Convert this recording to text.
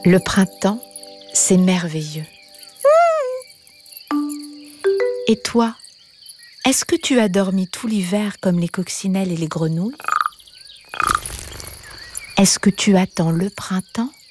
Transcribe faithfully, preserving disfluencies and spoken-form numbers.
Le printemps, c'est merveilleux. Et toi, est-ce que tu as dormi tout l'hiver comme les coccinelles et les grenouilles? Est-ce que tu attends le printemps?